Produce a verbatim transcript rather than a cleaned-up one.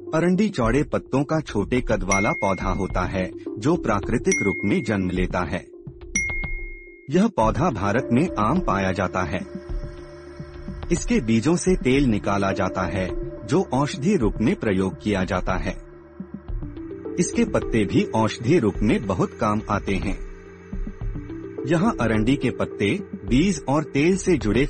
अरंडी चौड़े पत्तों का छोटे कद वाला पौधा होता है जो प्राकृतिक रूप में जन्म लेता है। यह पौधा भारत में आम पाया जाता है। इसके बीजों से तेल निकाला जाता है जो औषधि रूप में प्रयोग किया जाता है। इसके पत्ते भी औषधि रूप में बहुत काम आते हैं। यहाँ अरंडी के पत्ते, बीज और तेल से जुड़े